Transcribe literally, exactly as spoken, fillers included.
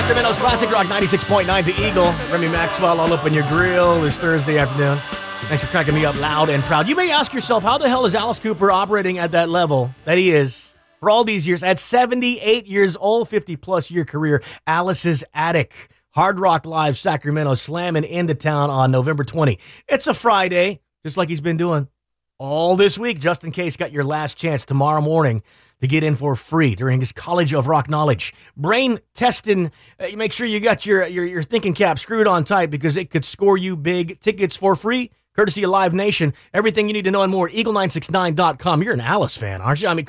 Sacramento's Classic Rock ninety-six point nine, The Eagle. Remy Maxwell all up in your grill this Thursday afternoon. Thanks for cracking me up loud and proud. You may ask yourself, how the hell is Alice Cooper operating at that level that he is for all these years? At seventy-eight years old, fifty-plus year career, Alice's Attic. Hard Rock Live Sacramento slamming into town on November twentieth. It's a Friday, just like he's been doing all this week. Just in case, got your last chance tomorrow morning to get in for free during his College of Rock Knowledge brain testing. Uh, you make sure you got your, your your thinking cap screwed on tight because it could score you big. Tickets for free, courtesy of Live Nation. Everything you need to know and more, eagle nine six nine dot com. You're an Alice fan, aren't you? I mean,